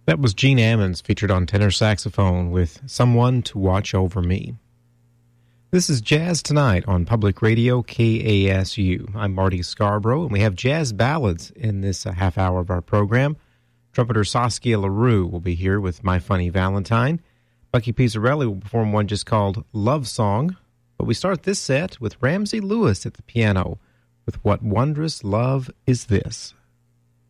That was Gene Ammons, featured on tenor saxophone with Someone to Watch Over Me. This is Jazz Tonight on Public Radio KASU. I'm Marty Scarborough, and we have jazz ballads in this half hour of our program. Trumpeter Saskia LaRue will be here with My Funny Valentine. Bucky Pizzarelli will perform one just called Love Song. But we start this set with Ramsey Lewis at the piano with What Wondrous Love Is This?